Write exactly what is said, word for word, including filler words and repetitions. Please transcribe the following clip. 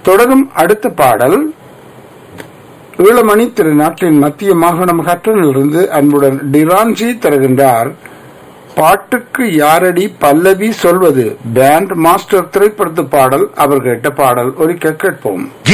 தொடரும் அடுத்த பாடல் ஈழமணி திருநாட்டின் மத்திய மாகாணம் ஹட்டனிலிருந்து அன்புடன் டிரான்ஜி தருகின்றார். பாட்டுக்கு யாரடி பல்லவி சொல்வது பேண்ட் மாஸ்டர் திரைப்படத்து பாடல். அவர் கேட்ட பாடல் ஒலிக்க கேட்போம்.